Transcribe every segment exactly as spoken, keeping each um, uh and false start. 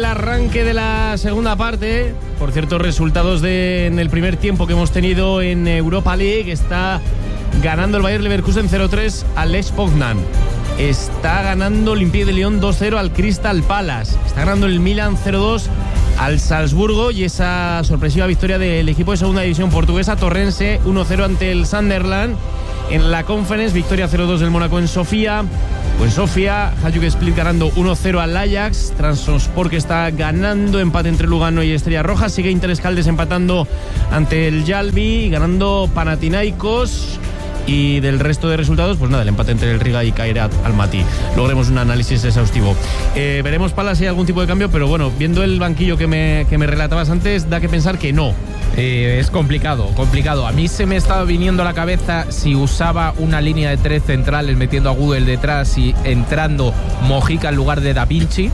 arranque de la segunda parte. Por cierto, resultados de en el primer tiempo que hemos tenido en Europa League. Está ganando el Bayer Leverkusen cero tres al Lech Poznan. Está ganando Olympique de Lyon dos cero al Crystal Palace. Está ganando el Milan cero dos al Salzburgo. Y esa sorpresiva victoria del equipo de segunda división portuguesa, Torrense, uno cero ante el Sunderland. En la Conference, victoria cero dos del Mónaco en Sofía. Pues Sofía, Hajduk Split ganando uno cero al Ajax. Trabzonspor que está ganando, empate entre Lugano y Estrella Roja. Sigue Interescaldes empatando ante el Jalbi, ganando Panathinaikos. Y del resto de resultados, pues nada, el empate entre el Riga y Kairat Almaty. Luego haremos un análisis exhaustivo. Eh, veremos, Palas, si hay algún tipo de cambio, pero bueno, viendo el banquillo que me, que me relatabas antes, da que pensar que no. Eh, es complicado, complicado. A mí se me estaba viniendo a la cabeza si usaba una línea de tres centrales metiendo a Gudel detrás y entrando Mojica en lugar de Da Vinci,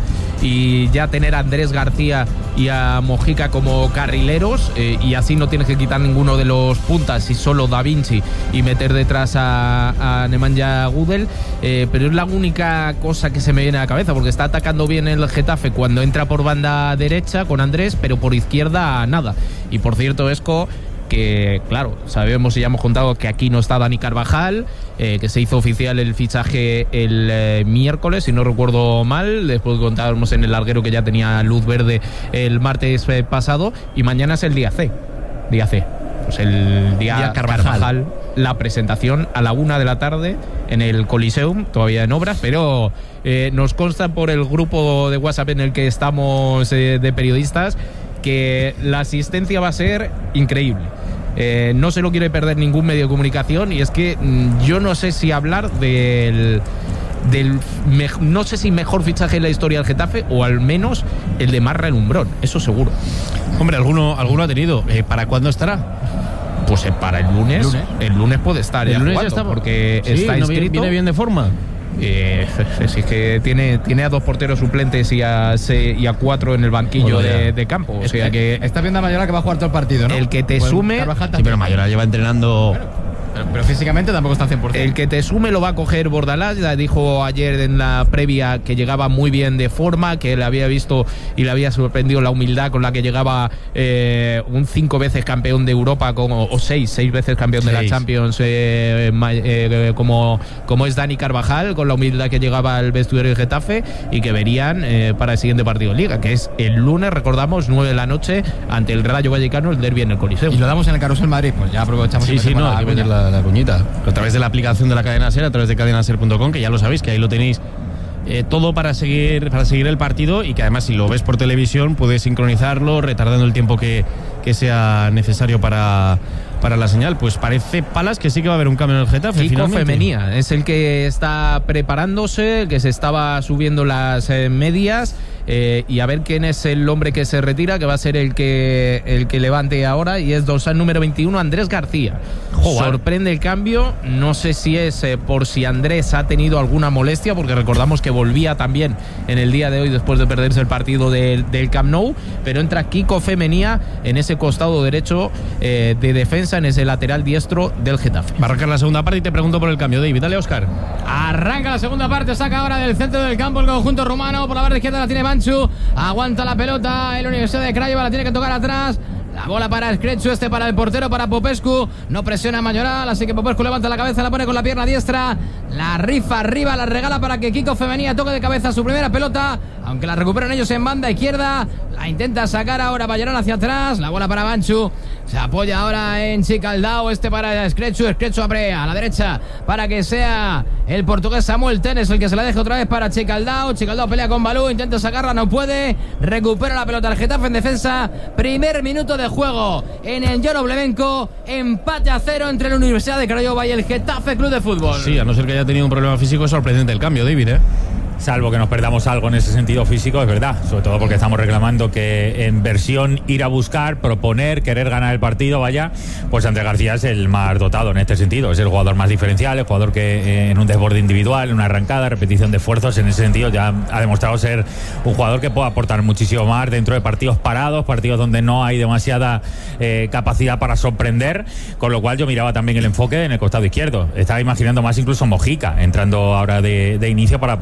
y ya tener a Andrés García y a Mojica como carrileros, eh, y así no tienes que quitar ninguno de los puntas y solo Da Vinci y meter detrás a, a Nemanja Gudel, eh, pero es la única cosa que se me viene a la cabeza, porque está atacando bien el Getafe cuando entra por banda derecha con Andrés, pero por izquierda nada. Y por cierto, Esco, que claro, sabemos y ya hemos contado que aquí no está Dani Carvajal, eh, que se hizo oficial el fichaje el eh, miércoles, si no recuerdo mal, después contábamos en el larguero que ya tenía luz verde el martes eh, pasado, y mañana es el día C, día C, pues el día, día Carvajal. Carvajal, la presentación a la una de la tarde en el Coliseum, todavía en obras, pero eh, nos consta por el grupo de WhatsApp en el que estamos eh, de periodistas que la asistencia va a ser increíble. Eh, no se lo quiere perder ningún medio de comunicación, y es que mmm, yo no sé si hablar del, del me, no sé si mejor fichaje en la historia del Getafe, o al menos el de más relumbrón, eso seguro. Hombre, alguno, alguno ha tenido. Eh, ¿Para cuándo estará? Pues eh, para el lunes, ¿Lunes? el lunes puede estar el ya lunes jugando, ya está, porque sí, está no inscrito. Viene bien de forma. Eh, es, es que tiene, tiene a dos porteros suplentes y a, se, y a cuatro en el banquillo bueno, de, de campo. O sea que está viendo a Mayoral que va a jugar todo el partido, ¿no? El que te pues sume. Sí, pero Mayoral lleva entrenando. Bueno, pero, pero físicamente tampoco está al cien por ciento. El que te sume lo va a coger Bordalás. Ya dijo ayer en la previa que llegaba muy bien de forma, que le había visto y le había sorprendido la humildad con la que llegaba eh, un cinco veces campeón de Europa, como, o seis, seis veces campeón seis. de la Champions, eh, eh, como, como es Dani Carvajal, con la humildad que llegaba al vestuario de Getafe, y que verían eh, para el siguiente partido de Liga, que es el lunes, recordamos, nueve de la noche, ante el Rayo Vallecano, el derbi en el Coliseo. Y lo damos en el Carrusel Madrid, pues ya aprovechamos. Sí, sí, no, hay que meter la, la cuñita. A través de la aplicación de la cadena SER, a través de cadena ser punto com, que ya lo sabéis, que ahí lo tenéis eh, todo para seguir para seguir el partido, y que además si lo ves por televisión puedes sincronizarlo retardando el tiempo que, que sea necesario para, para la señal. Pues parece, Palas, que sí que va a haber un cambio en el Getafe. Kiko Femenía es el que está preparándose, el que se estaba subiendo las eh, medias. Eh, y a ver quién es el hombre que se retira, que va a ser el que el que levante ahora, y es dorsal número veintiuno, Andrés García. Joder. Sorprende el cambio, no sé si es eh, por si Andrés ha tenido alguna molestia, porque recordamos que volvía también en el día de hoy después de perderse el partido del, del Camp Nou, pero entra Kiko Femenía en ese costado derecho eh, de defensa, en ese lateral diestro del Getafe. Va a arrancar la segunda parte y te pregunto por el cambio, David. Dale, Óscar. Arranca la segunda parte, saca ahora del centro del campo el conjunto rumano, por la banda izquierda la tiene Manchu, aguanta la pelota el Universidad de Craiova, la tiene que tocar atrás. La bola para Screchu, este para el portero, para Popescu. No presiona a Mayoral, así que Popescu levanta la cabeza, la pone con la pierna diestra. La rifa arriba, la regala para que Kiko Femenía toque de cabeza su primera pelota. Aunque la recuperan ellos en banda izquierda. La intenta sacar ahora Mayoral hacia atrás. La bola para Manchu. Se apoya ahora en Chicaldao, este para Screchu. Screchu abre a la derecha para que sea el portugués Samuel Tenes el que se la deja otra vez para Chicaldao. Chicaldao pelea con Balú, intenta sacarla, no puede. Recupera la pelota el Getafe en defensa. Primer minuto de juego en el Lloro Blemenco. Empate a cero entre la Universidad de Craiova y el Getafe Club de Fútbol. Sí, a no ser que haya tenido un problema físico, es sorprendente el cambio, David, ¿eh? Salvo que nos perdamos algo en ese sentido físico, es verdad, sobre todo porque estamos reclamando que en versión ir a buscar, proponer, querer ganar el partido, vaya, pues Andrés García es el más dotado en este sentido, es el jugador más diferencial, el jugador que eh, en un desborde individual, en una arrancada, repetición de esfuerzos, en ese sentido ya ha demostrado ser un jugador que puede aportar muchísimo más dentro de partidos parados, partidos donde no hay demasiada eh, capacidad para sorprender, con lo cual yo miraba también el enfoque en el costado izquierdo, estaba imaginando más incluso Mojica entrando ahora de, de inicio para poder dar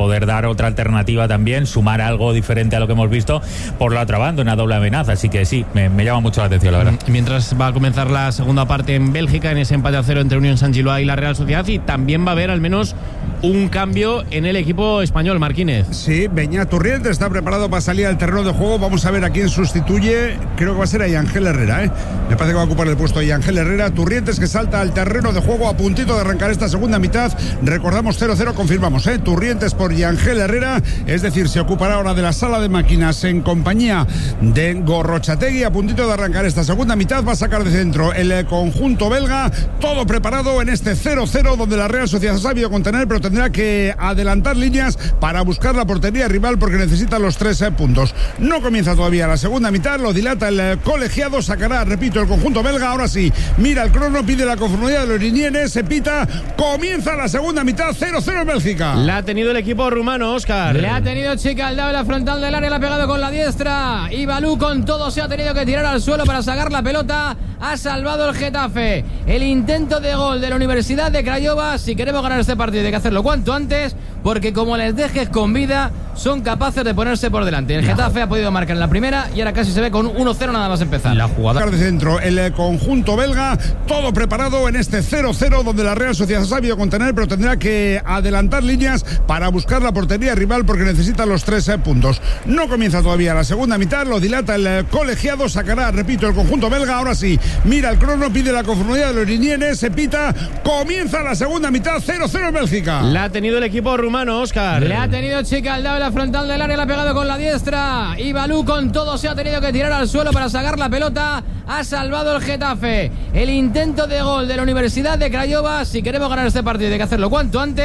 otra alternativa también, sumar algo diferente a lo que hemos visto por la otra banda, una doble amenaza. Así que sí, me, me llama mucho la atención, la verdad. Mientras va a comenzar la segunda parte en Bélgica, en ese empate a cero entre Unión Saint-Gilloise y la Real Sociedad, y también va a haber al menos un cambio en el equipo español, Marquínez. Sí, Beñat Turrientes está preparado para salir al terreno de juego. Vamos a ver a quién sustituye. Creo que va a ser a Ángel Herrera, ¿eh? Me parece que va a ocupar el puesto de Ángel Herrera. Turrientes que salta al terreno de juego a puntito de arrancar esta segunda mitad. Recordamos cero cero, confirmamos, ¿eh? Turrientes por Ángel Herrera, es decir, se ocupará ahora de la sala de máquinas en compañía de Gorrochategui, a puntito de arrancar esta segunda mitad. Va a sacar de centro el conjunto belga, todo preparado en este cero cero, donde la Real Sociedad ha sabido contener, pero tendrá que adelantar líneas para buscar la portería rival, porque necesita los tres eh, puntos. No comienza todavía la segunda mitad, lo dilata el eh, colegiado, sacará, repito, el conjunto belga. Ahora sí, mira el crono, pide la conformidad de los linienes, se pita, comienza la segunda mitad, cero cero en Bélgica. La ha tenido el equipo rumano, Óscar. Le ha tenido Chica al lado de la frontal del área, la ha pegado con la diestra. Y Balú con todo se ha tenido que tirar al suelo para sacar la pelota. Ha salvado el Getafe. El intento de gol de la Universidad de Craiova. Si queremos ganar este partido hay que hacerlo cuanto antes, porque como les dejes con vida, son capaces de ponerse por delante. El Getafe ha podido marcar en la primera y ahora casi se ve con uno cero nada más empezar. La jugada de centro, el conjunto belga, todo preparado en este cero cero, donde la Real Sociedad ha sabido contener, pero tendrá que adelantar líneas para buscar la portería rival, porque necesita los tres eh, puntos. No comienza todavía la segunda mitad, lo dilata el eh, colegiado, sacará, repito, el conjunto belga. Ahora sí, mira el crono, pide la conformidad de los linienes, se pita, comienza la segunda mitad, cero cero en Bélgica. La ha tenido el equipo rumano, Óscar. Le ha tenido Chica al lado de la frontal del área, la ha pegado con la diestra. Y Balú con todo se ha tenido que tirar al suelo para sacar la pelota. Ha salvado el Getafe. El intento de gol de la Universidad de Craiova. Si queremos ganar este partido hay que hacerlo cuanto antes.